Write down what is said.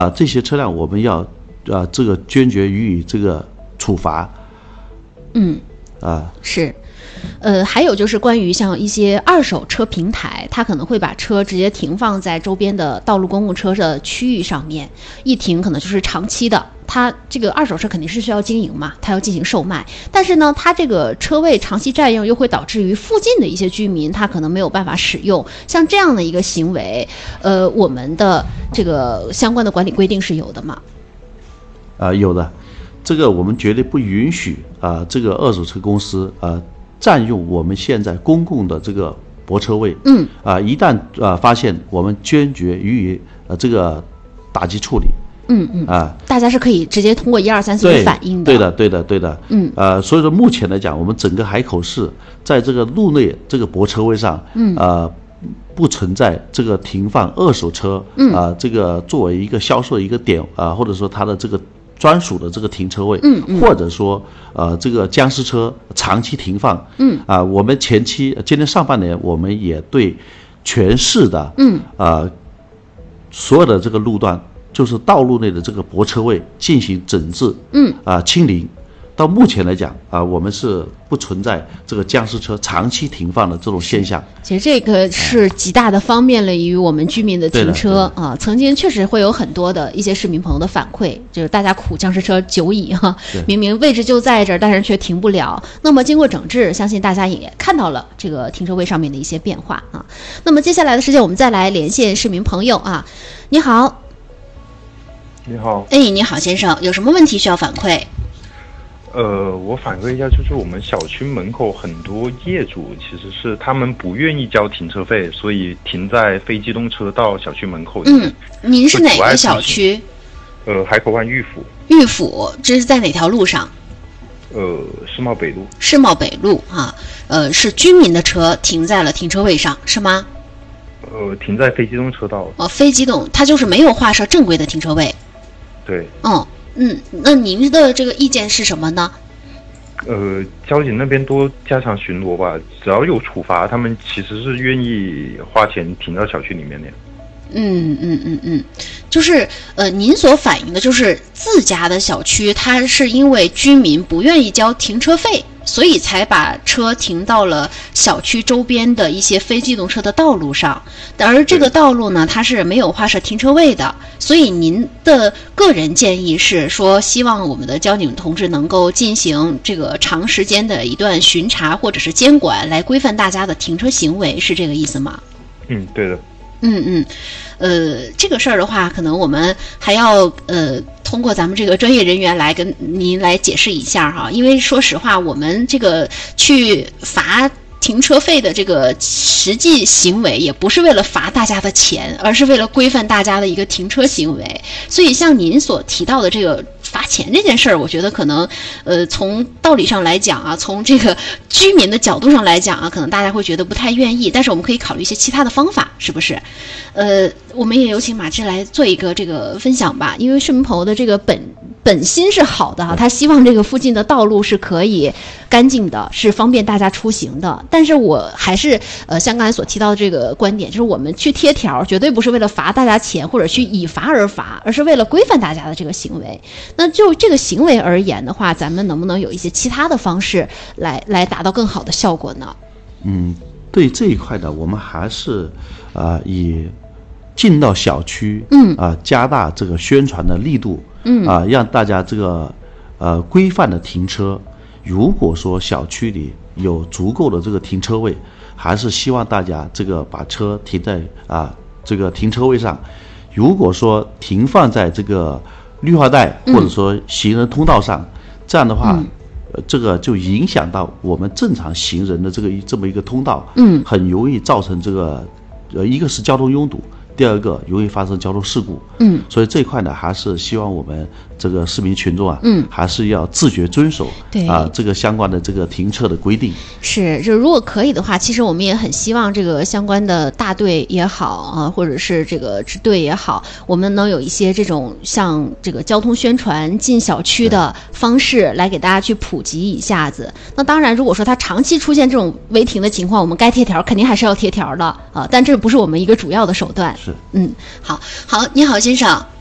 这些车辆我们要这个坚决予以这个处罚。 是。还有就是关于像一些二手车平台，它可能会把车直接停放在周边的道路公共车的区域上面，一停可能就是长期的。它这个二手车肯定是需要经营嘛，它要进行售卖，但是呢，它这个车位长期占用又会导致于附近的一些居民他可能没有办法使用，像这样的一个行为，我们的这个相关的管理规定是有的吗？ 有的，这个我们绝对不允许这个二手车公司占用我们现在公共的这个泊车位。一旦发现，我们坚决予以这个打击处理。 大家是可以直接通过12345反映的。 对的。所以说目前来讲，我们整个海口市在这个路内这个泊车位上，不存在这个停放二手车，这个作为一个销售的一个点或者说它的这个专属的这个停车位，或者说这个僵尸车长期停放，我们前期今年上半年我们也对全市的所有的这个路段，就是道路内的这个泊车位进行整治，清零。到目前来讲我们是不存在这个僵尸车长期停放的这种现象。 其实这个是极大的方便了于我们居民的停车曾经确实会有很多的一些市民朋友的反馈，就是大家苦僵尸车久矣明明位置就在这儿，但是却停不了。那么经过整治，相信大家也看到了这个停车位上面的一些变化那么接下来的时间，我们再来连线市民朋友你好。 你好。 你好先生，有什么问题需要反馈？ 我反馈一下，就是我们小区门口很多业主其实是他们不愿意交停车费，所以停在非机动车道小区门口。 您是哪个小区？ 海口湾玉府。 玉府，这是在哪条路上？ 世贸北路。 世贸北路是居民的车停在了停车位上，是吗？ 停在非机动车道。 非机动，它就是没有划设正规的停车位。 对。 那您的这个意见是什么呢？ 交警那边多加强巡逻吧，只要有处罚，他们其实是愿意花钱停到小区里面的。 就是您所反映的就是自家的小区，它是因为居民不愿意交停车费，所以才把车停到了小区周边的一些非机动车的道路上，而这个道路呢，它是没有划设停车位的，所以您的个人建议是说，希望我们的交警同志能够进行这个长时间的一段巡查或者是监管，来规范大家的停车行为，是这个意思吗？ 对的。 这个事儿的话，可能我们还要通过咱们这个专业人员来跟您来解释一下因为说实话，我们这个去罚停车费的这个实际行为，也不是为了罚大家的钱，而是为了规范大家的一个停车行为。所以像您所提到的这个罚钱这件事儿，我觉得可能从道理上来讲从这个居民的角度上来讲可能大家会觉得不太愿意，但是我们可以考虑一些其他的方法，是不是？我们也有请马志来做一个这个分享吧，因为市民朋友的这个本心是好的他希望这个附近的道路是可以干净的，是方便大家出行的。但是我还是像刚才所提到的这个观点，就是我们去贴条绝对不是为了罚大家钱，或者去以罚而罚，而是为了规范大家的这个行为。那就这个行为而言的话，咱们能不能有一些其他的方式来达到更好的效果呢？ 对这一块呢，我们还是以进到小区加大这个宣传的力度，让大家这个规范的停车。如果说小区里有足够的这个停车位，还是希望大家这个把车停在这个停车位上。如果说停放在这个绿化带或者说行人通道上，这样的话这个就影响到我们正常行人的这么一个通道，很容易造成这个一个是交通拥堵，第二个容易发生交通事故。所以这一块呢，还是希望我们这个市民群众还是要自觉遵守这个相关的这个停车的规定。 是，就如果可以的话，其实我们也很希望这个相关的大队也好或者是这个支队也好，我们能有一些这种像这个交通宣传进小区的方式来给大家去普及一下子。那当然，如果说它长期出现这种违停的情况，我们该贴条肯定还是要贴条的但这不是我们一个主要的手段。 是， 好，你好先生。